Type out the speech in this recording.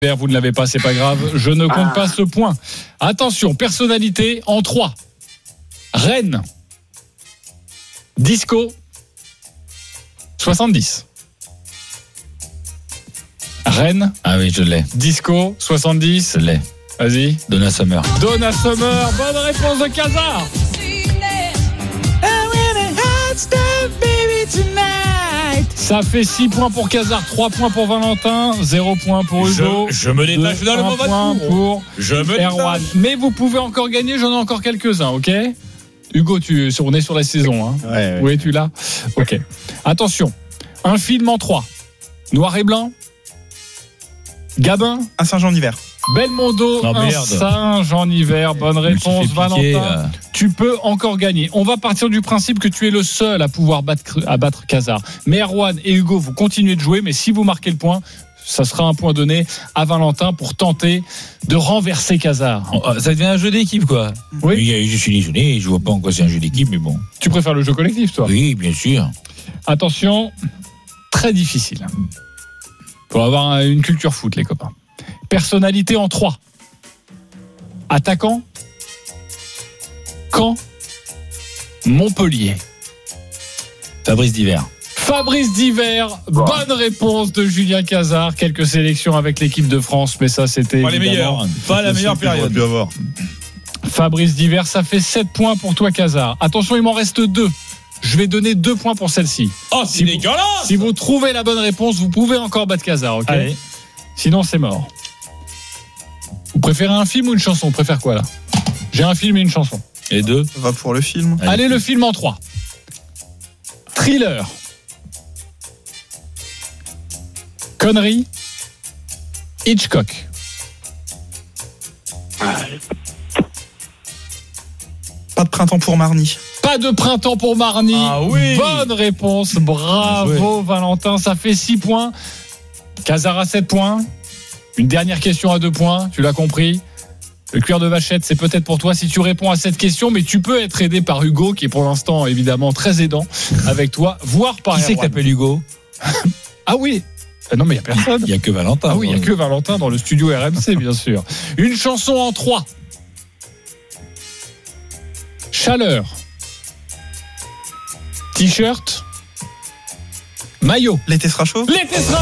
Vous ne l'avez pas, c'est pas grave. Je ne compte pas ce point. Attention, personnalité en 3. Rennes. Disco. 70. Rennes. Ah oui, je l'ai. Disco. 70. Je l'ai. Vas-y. Donna Summer. Donna Summer. Bonne réponse de Casar. Ça fait 6 points pour Casar, 3 points pour Valentin, 0 points pour Hugo. Je me détache dans le mauvais point pour Erwan. Mais vous pouvez encore gagner, j'en ai encore quelques-uns, ok ? Hugo, on est sur la saison. Hein. Ouais. Où es-tu là ? Ok. Attention, un film en 3. Noir et blanc. Gabin. Un Saint-Jean-Hiver. Belmondo, Non, un merde. Saint-Jean-Hiver. Bonne réponse, piquer, Valentin. Tu peux encore gagner. On va partir du principe que tu es le seul à pouvoir battre Casar. Mais Erwan et Hugo, vous continuez de jouer, mais si vous marquez le point, ça sera un point donné à Valentin pour tenter de renverser Casar. Ça devient un jeu d'équipe, quoi. Oui. Je suis désolé, je vois pas en quoi c'est un jeu d'équipe, mais bon. Tu préfères le jeu collectif, toi ? Oui, bien sûr. Attention, très difficile. Pour avoir une culture foot, les copains. Personnalité en 3. Attaquant. Caen. Montpellier. Fabrice Divert. Fabrice Divert, bonne réponse de Julien Casar. Quelques sélections avec l'équipe de France, mais ça c'était Pas les meilleurs, pas la meilleure période. Fabrice Divert, ça fait 7 points pour toi Casar. Attention, il m'en reste 2. Je vais donner 2 points pour celle-ci. Oh, c'est dégueulasse. Si vous trouvez la bonne réponse, vous pouvez encore battre Casar, ok ? Allez. Sinon, c'est mort. Vous préférez un film ou une chanson ? On préfère quoi là ? J'ai un film et une chanson. Et 2. Va pour le film. Allez, le film en 3. Thriller. Connerie. Hitchcock. Pas de printemps pour Marny. Pas de printemps pour Marny. Ah oui. Bonne réponse. Bravo Valentin. Ça fait 6 points. Casar à 7 points. Une dernière question à 2 points. Tu l'as compris. Le cuir de vachette, c'est peut-être pour toi si tu réponds à cette question, mais tu peux être aidé par Hugo, qui est pour l'instant évidemment très aidant avec toi, voire par Qui c'est Erwan. qui t'appelle Hugo? Ah oui. Non mais il n'y a personne. Il n'y a que Valentin. Ah oui, il n'y a que Valentin dans le studio RMC, bien sûr. Une chanson en 3. Chaleur. T-shirt. Maillot. L'été sera chaud. L'été sera